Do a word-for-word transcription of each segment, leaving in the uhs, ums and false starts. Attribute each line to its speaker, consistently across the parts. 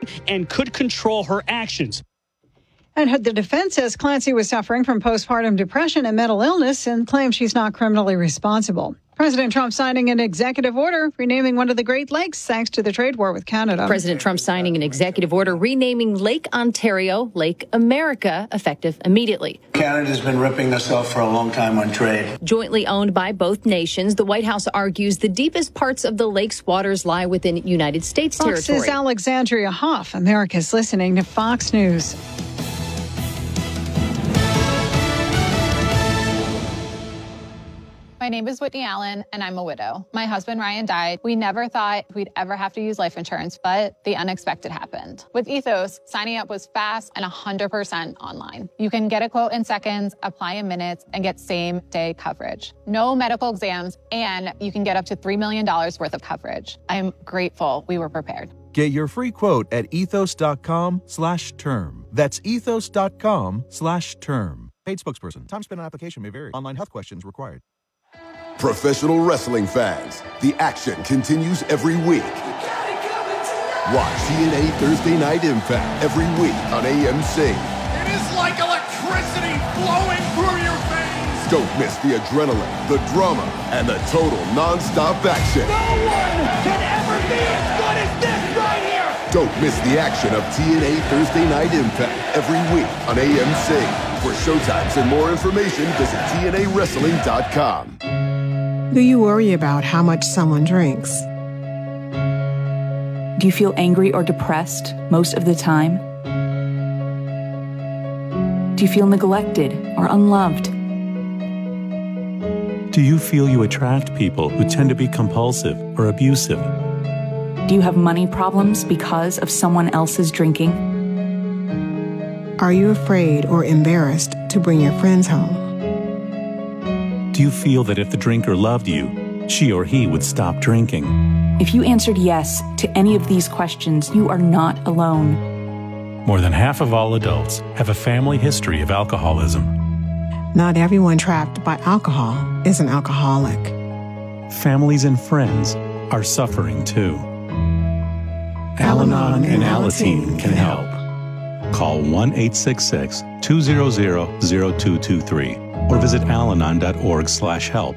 Speaker 1: and could control her actions.
Speaker 2: And the defense says Clancy was suffering from postpartum depression and mental illness and claims she's not criminally responsible. President Trump signing an executive order renaming one of the Great Lakes thanks to the trade war with Canada.
Speaker 3: President Trump signing an executive order renaming Lake Ontario Lake America, effective immediately.
Speaker 4: Canada's been ripping us off for a long time on trade.
Speaker 3: Jointly owned by both nations, the White House argues the deepest parts of the lake's waters lie within United States
Speaker 2: Fox's
Speaker 3: territory.
Speaker 2: Alexandria Hoff. America's listening to Fox News.
Speaker 5: My name is Whitney Allen, and I'm a widow. My husband, Ryan, died. We never thought we'd ever have to use life insurance, but the unexpected happened. With Ethos, signing up was fast and one hundred percent online. You can get a quote in seconds, apply in minutes, and get same-day coverage. No medical exams, and you can get up to three million dollars worth of coverage. I'm grateful we were prepared.
Speaker 6: Get your free quote at ethos.com slash term. That's ethos.com slash term. Paid spokesperson. Time spent on application may vary. Online health questions required.
Speaker 7: Professional wrestling fans, the action continues every week. Watch T N A Thursday Night Impact every week on A M C.
Speaker 8: It is like electricity flowing through your veins.
Speaker 7: Don't miss the adrenaline, the drama, and the total non-stop action.
Speaker 8: No one can ever be as good as this right here.
Speaker 7: Don't miss the action of T N A Thursday Night Impact every week on A M C. For showtimes and more information, visit T N A wrestling dot com.
Speaker 9: Do you worry about how much someone drinks?
Speaker 10: Do you feel angry or depressed most of the time? Do you feel neglected or unloved?
Speaker 11: Do you feel you attract people who tend to be compulsive or abusive?
Speaker 10: Do you have money problems because of someone else's drinking?
Speaker 9: Are you afraid or embarrassed to bring your friends home?
Speaker 11: Do you feel that if the drinker loved you, she or he would stop drinking?
Speaker 10: If you answered yes to any of these questions, you are not alone.
Speaker 11: More than half of all adults have a family history of alcoholism.
Speaker 9: Not everyone trapped by alcohol is an alcoholic.
Speaker 11: Families and friends are suffering too. Al-Anon and Alateen can help. Call one eight six six, two zero zero, zero two two three or visit alanon.org slash help.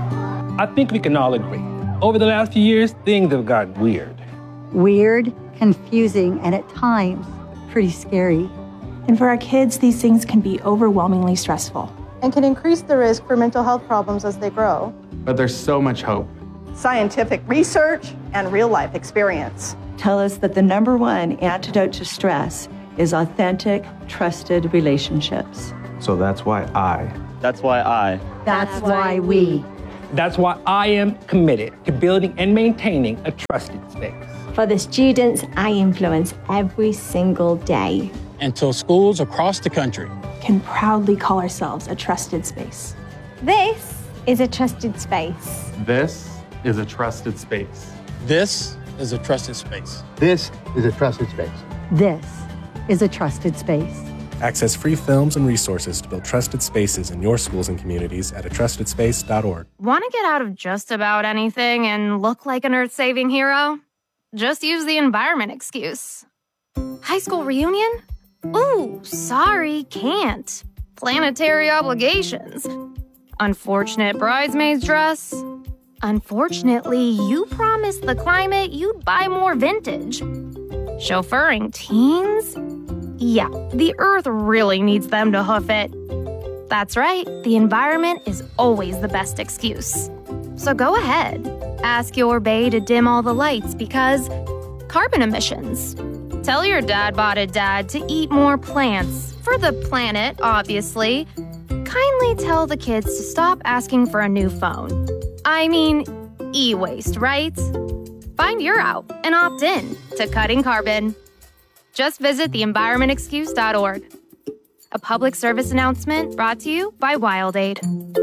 Speaker 12: I think we can all agree. Over the last few years, things have gotten weird.
Speaker 13: Weird, confusing, and at times, pretty scary.
Speaker 14: And for our kids, these things can be overwhelmingly stressful.
Speaker 15: And can increase the risk for mental health problems as they grow.
Speaker 16: But there's so much hope.
Speaker 17: Scientific research and real-life experience
Speaker 18: tell us that the number one antidote to stress is authentic, trusted relationships.
Speaker 16: So that's why I...
Speaker 19: That's why I...
Speaker 13: That's why we...
Speaker 12: That's why I am committed to building and maintaining a trusted space.
Speaker 20: For the students I influence every single day.
Speaker 1: Until schools across the country
Speaker 14: can proudly call ourselves a trusted space.
Speaker 20: This is a trusted space.
Speaker 16: This is a trusted space.
Speaker 1: This is a trusted space.
Speaker 21: This is a trusted space.
Speaker 13: This is a trusted space.
Speaker 22: Access free films and resources to build trusted spaces in your schools and communities at a trusted space dot org.
Speaker 23: Want to get out of just about anything and look like an earth-saving hero? Just use the environment excuse. High school reunion? Ooh, sorry, can't. Planetary obligations. Unfortunate bridesmaid's dress. Unfortunately, you promised the climate you'd buy more vintage. Chauffeuring teens? Yeah, the earth really needs them to hoof it. That's right, the environment is always the best excuse. So go ahead, ask your bae to dim all the lights because carbon emissions. Tell your dad-botted dad to eat more plants, for the planet, obviously. Kindly tell the kids to stop asking for a new phone. I mean, e-waste, right? Find your out and opt in to cutting carbon. Just visit the environment excuse dot org. A public service announcement brought to you by WildAid.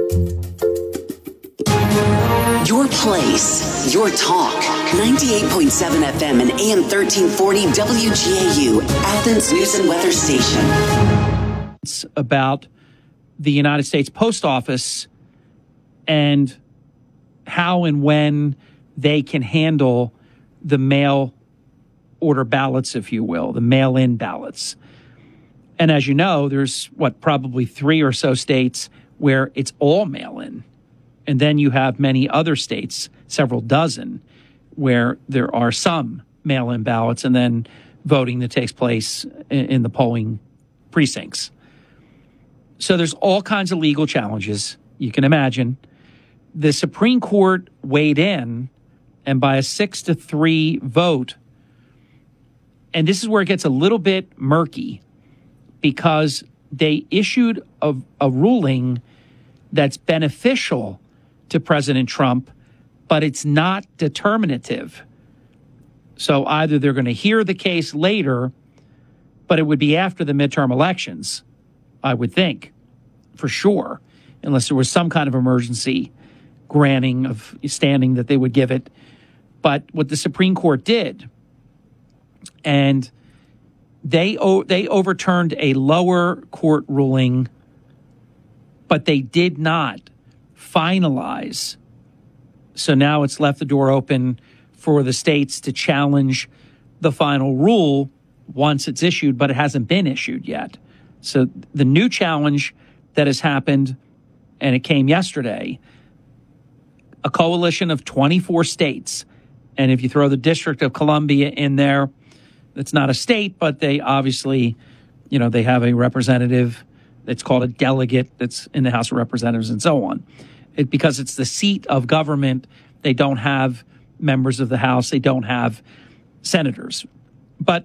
Speaker 24: Your place, your talk. ninety-eight point seven F M and A M thirteen forty W G A U, Athens News and Weather Station.
Speaker 1: It's about the United States Post Office and how and when they can handle the mail order ballots, if you will, the mail-in ballots. And as you know, there's, what, probably three or so states where it's all mail-in. And then you have many other states, several dozen, where there are some mail-in ballots and then voting that takes place in, in the polling precincts. So there's all kinds of legal challenges, you can imagine. The Supreme Court weighed in, and by a six to three vote, and this is where it gets a little bit murky, because they issued a, a ruling that's beneficial to President Trump, but it's not determinative. So either they're going to hear the case later, but it would be after the midterm elections, I would think, for sure, unless there was some kind of emergency granting of standing that they would give it. But what the Supreme Court did, and they o- they overturned a lower court ruling, but they did not finalize. So now it's left the door open for the states to challenge the final rule once it's issued, but it hasn't been issued yet. So the new challenge that has happened, and it came yesterday, a coalition of twenty-four states. And if you throw the District of Columbia in there, it's not a state, but they obviously, you know, they have a representative. It's called a delegate that's in the House of Representatives and so on. It, because it's the seat of government, they don't have members of the House. They don't have senators. But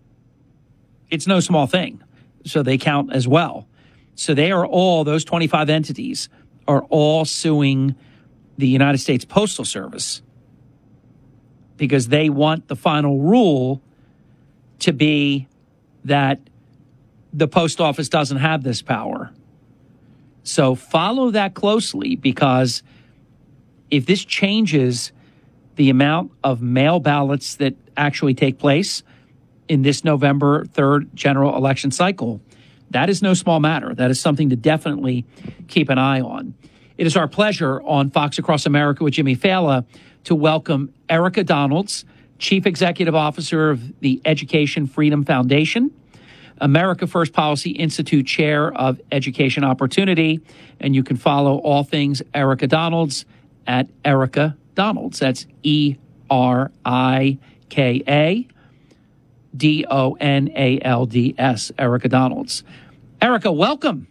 Speaker 1: it's no small thing. So they count as well. So they are all, those twenty-five entities are all suing the United States Postal Service because they want the final rule to be that the post office doesn't have this power. So follow that closely, because if this changes the amount of mail ballots that actually take place in this November third general election cycle, that is no small matter. That is something to definitely keep an eye on. It is our pleasure on Fox Across America with Jimmy Fallon to welcome Erica Donalds, Chief Executive Officer of the Education Freedom Foundation, America First Policy Institute Chair of Education Opportunity, and you can follow all things Erica Donalds at Erica Donalds. That's E R I K A D O N A L D S, Erica Donalds. Erica, welcome.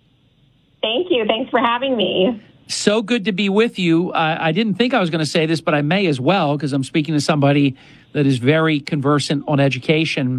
Speaker 3: Thank you. Thanks for having me.
Speaker 1: So good to be with you. I, I didn't think I was going to say this, but I may as well, because I'm speaking to somebody that is very conversant on education.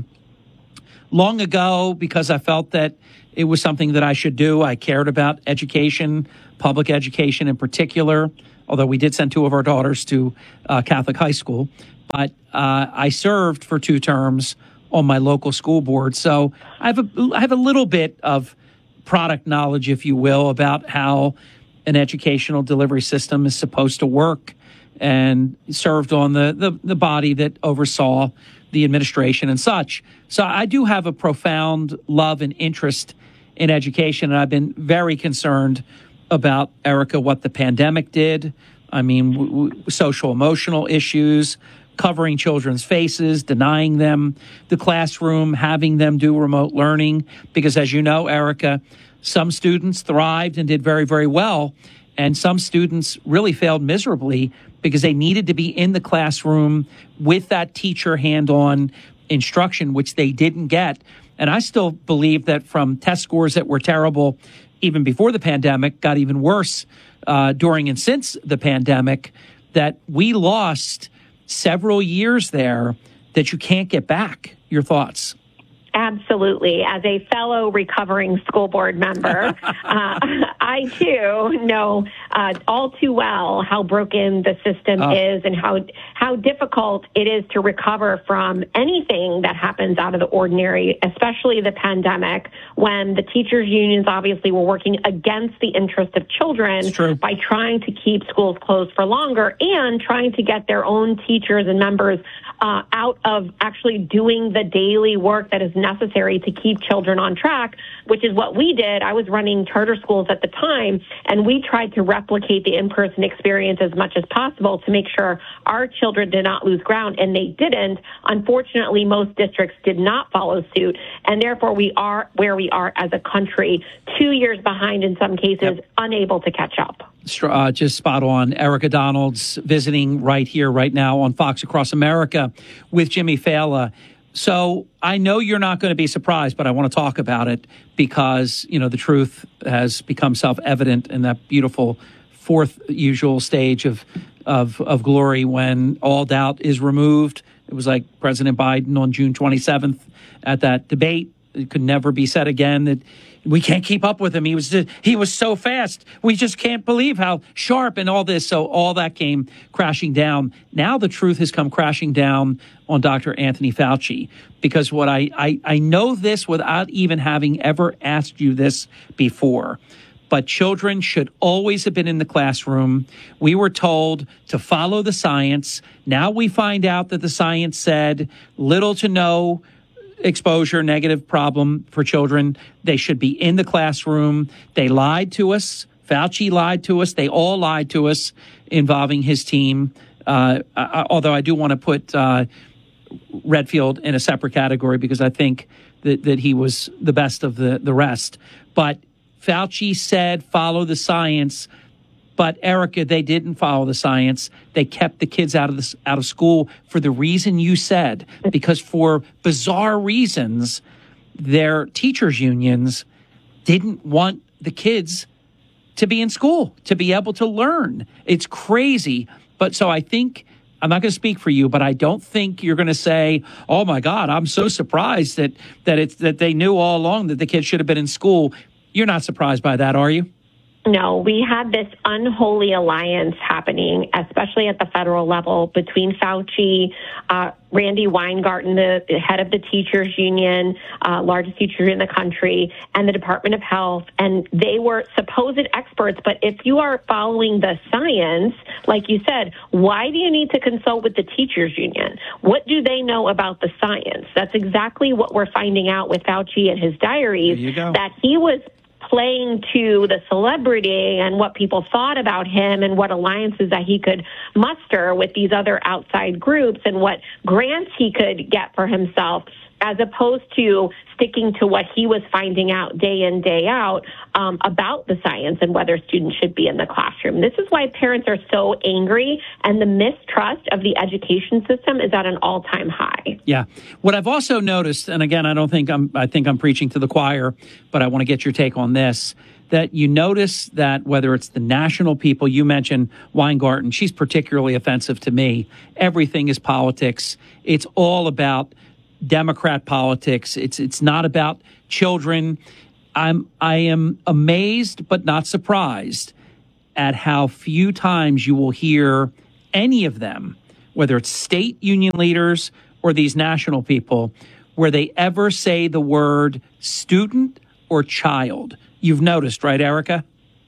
Speaker 1: Long ago, because I felt that it was something that I should do, I cared about education, public education in particular, although we did send two of our daughters to uh, Catholic high school. But uh, I served for two terms on my local school board. So I have a, I have a little bit of product knowledge, if you will, about how an educational delivery system is supposed to work, and served on the, the, the body that oversaw the administration and such. So I do have a profound love and interest in education, and I've been very concerned about, Erica, what the pandemic did. I mean, w- w- social emotional issues, covering children's faces, denying them the classroom, having them do remote learning. Because as you know, Erica, some students thrived and did very, very well, and some students really failed miserably because they needed to be in the classroom with that teacher hand-on instruction, which they didn't get. And I still believe that from test scores that were terrible even before the pandemic, got even worse uh, during and since the pandemic, that we lost several years there that you can't get back. Your thoughts?
Speaker 3: Absolutely. As a fellow recovering school board member, uh, I too know uh, all too well how broken the system uh, is and how how difficult it is to recover from anything that happens out of the ordinary, especially the pandemic, when the teachers' unions obviously were working against the interest of children by trying to keep schools closed for longer and trying to get their own teachers and members uh, out of actually doing the daily work that is necessary necessary to keep children on track, which is what we did. I was running charter schools at the time, and we tried to replicate the in-person experience as much as possible to make sure our children did not lose ground, and they didn't. Unfortunately, most districts did not follow suit, and therefore we are where we are as a country, two years behind in some cases, yep. unable to catch up.
Speaker 1: Uh, just spot on. Erica Donalds visiting right here, right now on Fox Across America with Jimmy Failla. So I know you're not going to be surprised, but I want to talk about it because, you know, the truth has become self-evident in that beautiful fourth usual stage of, of, of glory when all doubt is removed. It was like President Biden on June twenty-seventh at that debate. It could never be said again that we can't keep up with him. He was he was so fast. We just can't believe how sharp and all this. So all that came crashing down. Now the truth has come crashing down on Doctor Anthony Fauci, because what I, I, I know this without even having ever asked you this before. But children should always have been in the classroom. We were told to follow the science. Now we find out that the science said little to no exposure, negative problem for children. They should be in the classroom. They lied to us. Fauci lied to us. They all lied to us involving his team. Uh, I, although I do want to put uh, Redfield in a separate category because I think that, that he was the best of the, the rest. But Fauci said follow the science. But, Erica, they didn't follow the science. They kept the kids out of the, out of school for the reason you said, because for bizarre reasons, their teachers' unions didn't want the kids to be in school, to be able to learn. It's crazy. But so I think, I'm not going to speak for you, but I don't think you're going to say, oh, my God, I'm so surprised that, that, it's, that they knew all along that the kids should have been in school. You're not surprised by that, are you?
Speaker 3: No, we had this unholy alliance happening, especially at the federal level, between Fauci, uh, Randy Weingarten, the, the head of the teachers union, uh, largest teacher in the country, and the Department of Health. And they were supposed experts. But if you are following the science, like you said, why do you need to consult with the teachers union? What do they know about the science? That's exactly what we're finding out with Fauci and his diaries, that he was playing to the celebrity and what people thought about him and what alliances that he could muster with these other outside groups and what grants he could get for himself, as opposed to sticking to what he was finding out day in, day out um, about the science and whether students should be in the classroom. This is why parents are so angry, and the mistrust of the education system is at an all-time high.
Speaker 1: Yeah. What I've also noticed, and again, I don't think I'm, I think I'm preaching to the choir, but I want to get your take on this, that you notice that whether it's the national people, you mentioned Weingarten, she's particularly offensive to me. Everything is politics. It's all about Democrat politics. It's it's not about children. I'm I am amazed but not surprised at how few times you will hear any of them, whether it's state union leaders or these national people, where they ever say the word student or child. You've noticed, right, Erica?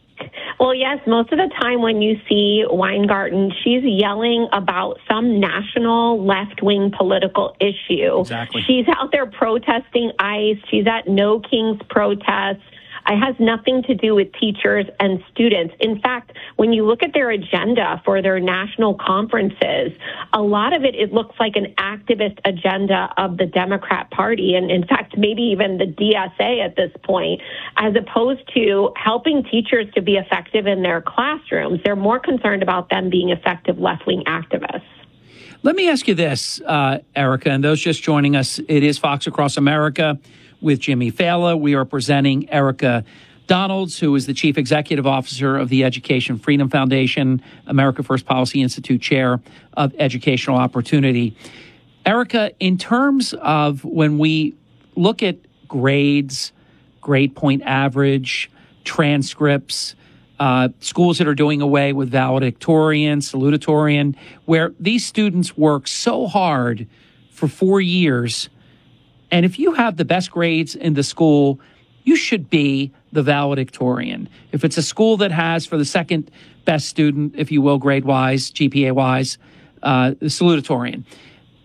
Speaker 3: Well, yes, most of the time when you see Weingarten, she's yelling about some national left-wing political issue.
Speaker 1: Exactly.
Speaker 3: She's out there protesting ICE. She's at No Kings protests. It has nothing to do with teachers and students. In fact, when you look at their agenda for their national conferences, a lot of it, it looks like an activist agenda of the Democrat Party, and in fact, maybe even the D S A at this point, as opposed to helping teachers to be effective in their classrooms. They're more concerned about them being effective left-wing activists.
Speaker 1: Let me ask you this, uh, Erica, and those just joining us, it is Fox Across America with Jimmy Failla. We are presenting Erica Donalds, who is the Chief Executive Officer of the Education Freedom Foundation, America First Policy Institute Chair of Educational Opportunity. Erica, in terms of when we look at grades, grade point average, transcripts, uh, schools that are doing away with valedictorian, salutatorian, where these students work so hard for four years, and if you have the best grades in the school, you should be the valedictorian. If it's a school that has, for the second best student, if you will, grade-wise, G P A-wise, uh, the salutatorian.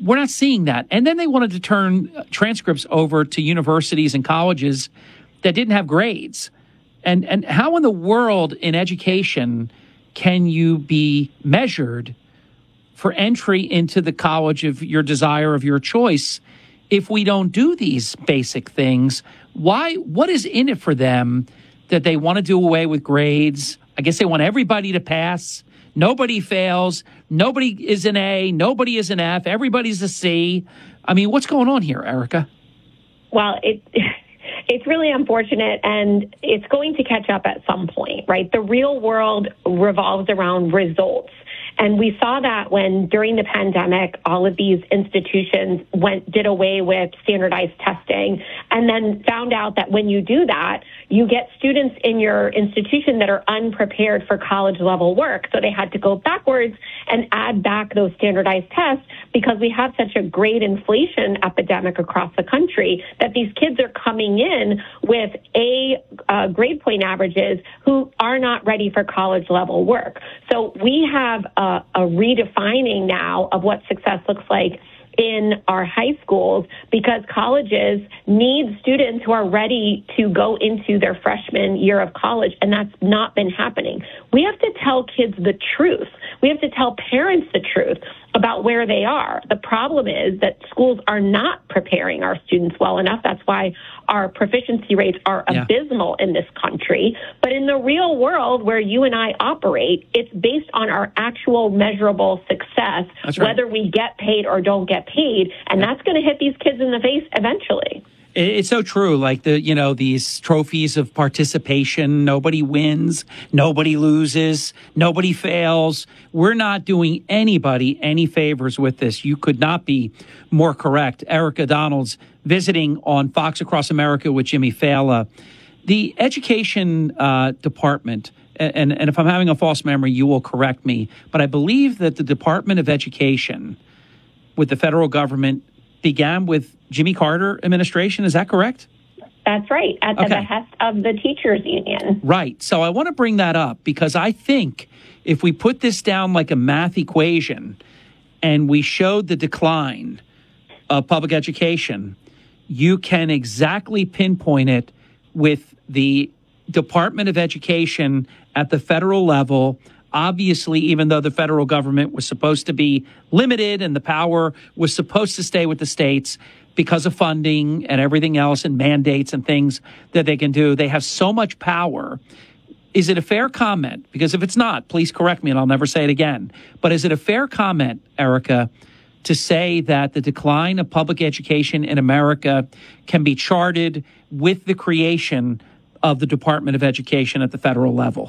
Speaker 1: we're not seeing that. And then they wanted to turn transcripts over to universities and colleges that didn't have grades. And and how in the world in education can you be measured for entry into the college of your desire, of your choice, if we don't do these basic things? Why? What is in it for them that they want to do away with grades? I guess they want everybody to pass. Nobody fails. Nobody is an A. Nobody is an F. Everybody's a C. I mean, what's going on here, Erica?
Speaker 3: Well, it... It's really unfortunate, and it's going to catch up at some point, right? The real world revolves around results. And we saw that when, during the pandemic, all of these institutions went did away with standardized testing, and then found out that when you do that, you get students in your institution that are unprepared for college-level work. So they had to go backwards and add back those standardized tests because we have such a great inflation epidemic across the country that these kids are coming in with A uh, grade point averages who are not ready for college-level work. So we have a, a redefining now of what success looks like in our high schools, because colleges need students who are ready to go into their freshman year of college, and that's not been happening. We have to tell kids the truth. We have to tell parents the truth about where they are. The problem is that schools are not preparing our students well enough. That's why our proficiency rates are yeah. abysmal in this country. But in the real world where you and I operate, it's based on our actual measurable success, right. whether we get paid or don't get paid. And yeah. that's going to hit these kids in the face eventually.
Speaker 1: It's so true. Like the, you know, these trophies of participation, nobody wins, nobody loses, nobody fails. We're not doing anybody any favors with this. You could not be more correct. Erica Donalds visiting on Fox Across America with Jimmy Fallon. The education uh, department, and, and if I'm having a false memory, you will correct me, but I believe that the Department of Education with the federal government began with Jimmy Carter administration. Is that correct?
Speaker 3: That's right, at the
Speaker 1: okay.
Speaker 3: behest of the teachers union.
Speaker 1: Right. So I want to bring that up because I think if we put this down like a math equation and we showed the decline of public education, you can exactly pinpoint it with the Department of Education at the federal level. Obviously, even though the federal government was supposed to be limited and the power was supposed to stay with the states because of funding and everything else and mandates and things that they can do, they have so much power. Is it a fair comment? Because if it's not, please correct me and I'll never say it again. But is it a fair comment, Erica, to say that the decline of public education in America can be charted with the creation of the Department of Education at the federal level?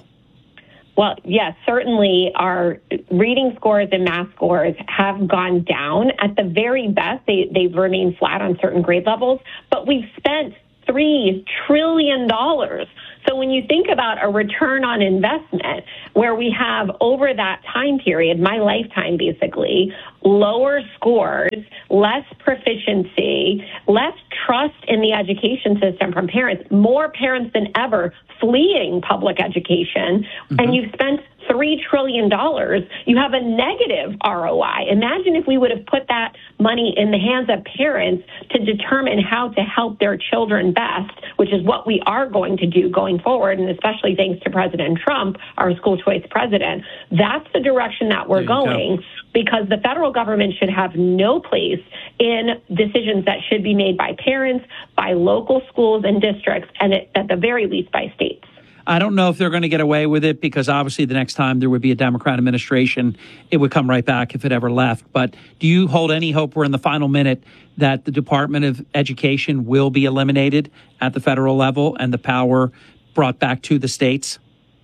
Speaker 3: Well, yes, certainly our reading scores and math scores have gone down. At the very best, they, they've remained flat on certain grade levels, but we've spent three trillion dollars. So when you think about a return on investment where we have over that time period, my lifetime basically, lower scores, less proficiency, less trust in the education system from parents, more parents than ever fleeing public education, mm-hmm. and you've spent three trillion dollars, you have a negative R O I. Imagine if we would have put that money in the hands of parents to determine how to help their children best, which is what we are going to do going forward, and especially thanks to President Trump, our school choice president. That's the direction that we're going, go. because the federal government should have no place in decisions that should be made by parents, by local schools and districts, and at the very least by states.
Speaker 1: I don't know if they're going to get away with it because obviously the next time there would be a Democrat administration, it would come right back if it ever left. But do you hold any hope, we're in the final minute, that the Department of Education will be eliminated at the federal level and the power brought back to the states?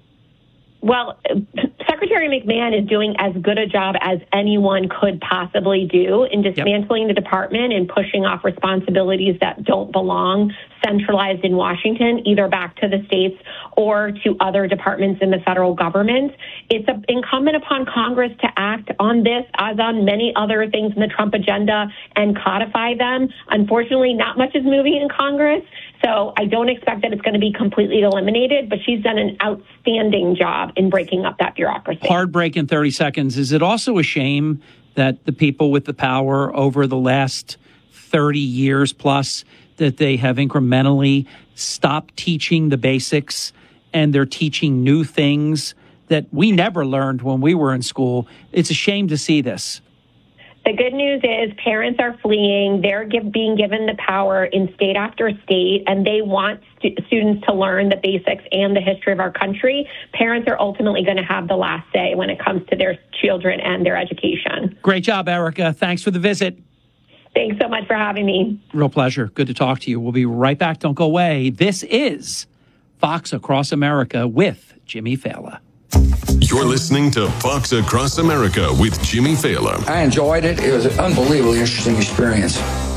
Speaker 3: Well, Secretary McMahon is doing as good a job as anyone could possibly do in dismantling yep. the department and pushing off responsibilities that don't belong centralized in Washington, either back to the states or to other departments in the federal government. It's a, incumbent upon Congress to act on this, as on many other things in the Trump agenda, and codify them. Unfortunately, not much is moving in Congress, so I don't expect that it's going to be completely eliminated, but she's done an outstanding job in breaking up that bureaucracy.
Speaker 1: Hard break in thirty seconds. Is it also a shame that the people with the power over the last thirty years plus, that they have incrementally stopped teaching the basics and they're teaching new things that we never learned when we were in school. It's a shame to see this.
Speaker 3: The good news is parents are fleeing. They're give, being given the power in state after state, and they want stu- students to learn the basics and the history of our country. Parents are ultimately going to have the last say when it comes to their children and their education.
Speaker 1: Great job, Erica. Thanks for the visit.
Speaker 3: Thanks so much for having me.
Speaker 1: Real pleasure. Good to talk to you. We'll be right back. Don't go away. This is Fox Across America with Jimmy Fallon.
Speaker 2: You're listening to Fox Across America with Jimmy Fallon.
Speaker 4: I enjoyed it. It was an unbelievably interesting experience.